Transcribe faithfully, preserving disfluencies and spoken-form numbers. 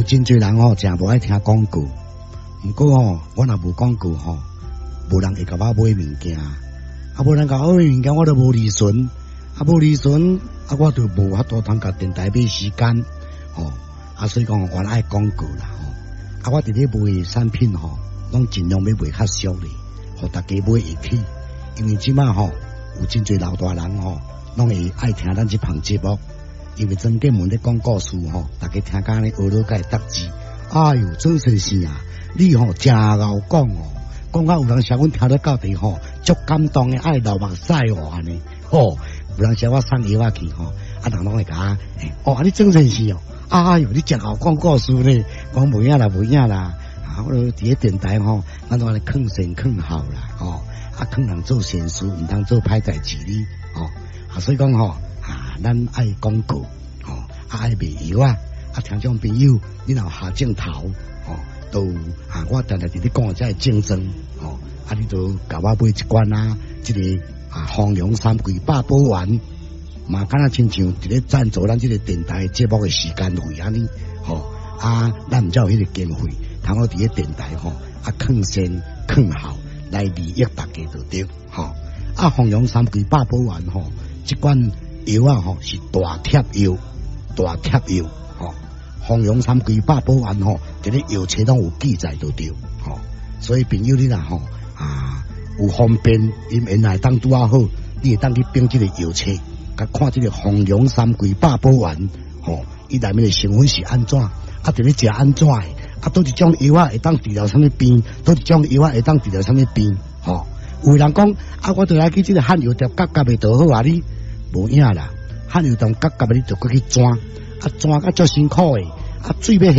真侪人吼，真无爱听广告。毋过吼，我若无广告吼，无人会甲我买物件，啊，无人甲我买物件，我都无利润，啊，无利润，啊，我就无法度通甲电台买时间，吼，啊，所以讲我爱广告啦，吼，啊，我伫咧卖产品吼，拢尽量要卖较俗咧，互大家买会起，因为即马吼有真侪老大人吼，拢会爱听咱即项节目。因为曾建文咧讲故事吼，大家听讲咧学了解得字。哎哟，真先生啊，你吼真敖讲哦，讲啊有人写阮听得到地吼，足感动诶，爱流目屎哦安尼。吼，有人写我送药啊去吼，啊人拢会甲我，哦，你真先生哦，哎哟，你真敖讲故事咧，讲无影啦，无影啦。啊，我伫咧电台吼，咱都安尼劝善劝好啦，吼，啊劝人做善事，毋通做歹代志哩，吼，啊所以讲吼。啊，咱爱广告，吼、哦，啊爱卖药啊，啊听众朋友，你若下镜头，吼、哦，都啊，我常常伫咧讲这竞争，吼、哦，啊你都甲我买一罐啊，即、這个啊丰隆三桂八宝丸，嘛敢若亲像伫咧赞助咱即个电台节目嘅时间费安尼，吼、哦，啊咱毋才有迄个经费，通我伫咧电台吼，啊劝善劝好来利益大家就对，吼、哦，啊丰隆三桂八宝丸吼，即罐。药啊吼是大贴药，大贴药吼，丰隆三桂八宝丸吼，伫咧药册拢有记载就对吼，所以朋友你若吼啊有方便，因原来当拄啊好，你会当去编即个药册，甲看即个丰隆三桂八宝丸吼，伊内面的成分是安怎，啊伫咧食安怎的，啊倒一种药啊会当治疗啥物病，倒一种药啊会当治疗啥物病吼，有人讲啊，我倒来去即个汉药店夹夹袂倒好啊你。无影啦，汉药店夹夹的你就过去钻，啊钻甲足辛苦诶，啊水要。